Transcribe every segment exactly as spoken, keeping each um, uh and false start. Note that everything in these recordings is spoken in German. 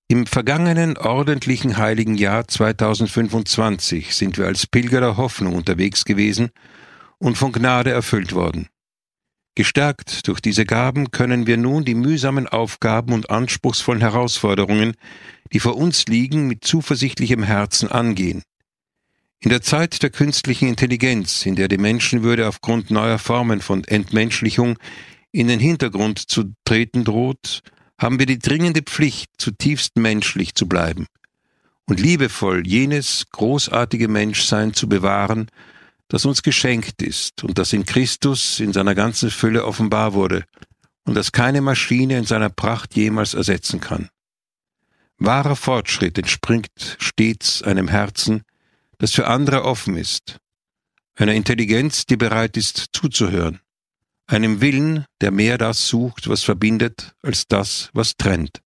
Im vergangenen ordentlichen heiligen Jahr zweitausendfünfundzwanzig sind wir als Pilger der Hoffnung unterwegs gewesen und von Gnade erfüllt worden. Gestärkt durch diese Gaben können wir nun die mühsamen Aufgaben und anspruchsvollen Herausforderungen, die vor uns liegen, mit zuversichtlichem Herzen angehen. In der Zeit der künstlichen Intelligenz, in der die Menschenwürde aufgrund neuer Formen von Entmenschlichung in den Hintergrund zu treten droht, haben wir die dringende Pflicht, zutiefst menschlich zu bleiben und liebevoll jenes großartige Menschsein zu bewahren, das uns geschenkt ist und das in Christus in seiner ganzen Fülle offenbar wurde und das keine Maschine in seiner Pracht jemals ersetzen kann. Wahrer Fortschritt entspringt stets einem Herzen, das für andere offen ist, einer Intelligenz, die bereit ist zuzuhören, einem Willen, der mehr das sucht, was verbindet, als das, was trennt.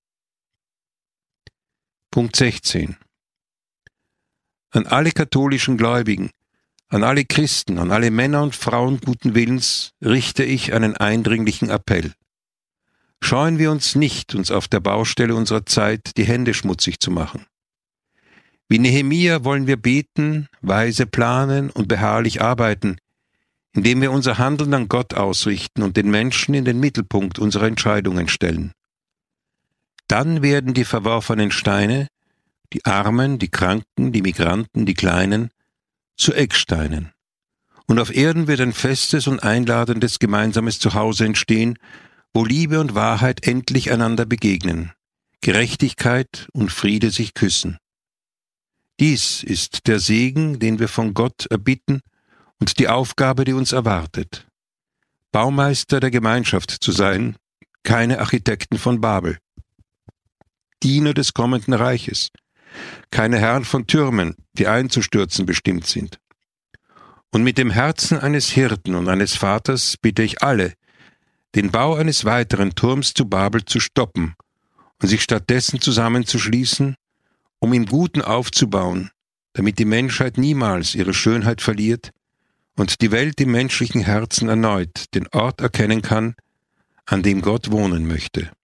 Punkt sechzehn. An alle katholischen Gläubigen, an alle Christen, an alle Männer und Frauen guten Willens richte ich einen eindringlichen Appell. Scheuen wir uns nicht, uns auf der Baustelle unserer Zeit die Hände schmutzig zu machen. Wie Nehemia wollen wir beten, weise planen und beharrlich arbeiten, indem wir unser Handeln an Gott ausrichten und den Menschen in den Mittelpunkt unserer Entscheidungen stellen. Dann werden die verworfenen Steine, die Armen, die Kranken, die Migranten, die Kleinen, zu Ecksteinen. Und auf Erden wird ein festes und einladendes gemeinsames Zuhause entstehen, wo Liebe und Wahrheit endlich einander begegnen, Gerechtigkeit und Friede sich küssen. Dies ist der Segen, den wir von Gott erbitten, und die Aufgabe, die uns erwartet, Baumeister der Gemeinschaft zu sein, keine Architekten von Babel, Diener des kommenden Reiches, keine Herren von Türmen, die einzustürzen bestimmt sind. Und mit dem Herzen eines Hirten und eines Vaters bitte ich alle, den Bau eines weiteren Turms zu Babel zu stoppen und sich stattdessen zusammenzuschließen, um im Guten aufzubauen, damit die Menschheit niemals ihre Schönheit verliert und die Welt im menschlichen Herzen erneut den Ort erkennen kann, an dem Gott wohnen möchte.